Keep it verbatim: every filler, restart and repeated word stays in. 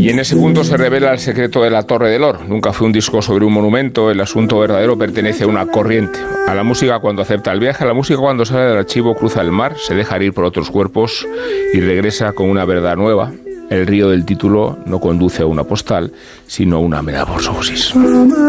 Y en ese punto se revela el secreto de la Torre del Or. Nunca fue un disco sobre un monumento, el asunto verdadero pertenece a una corriente. A la música cuando acepta el viaje, a la música cuando sale del archivo, cruza el mar, se deja ir por otros cuerpos y regresa con una verdad nueva. El río del título no conduce a una postal, sino a una metamorfosis.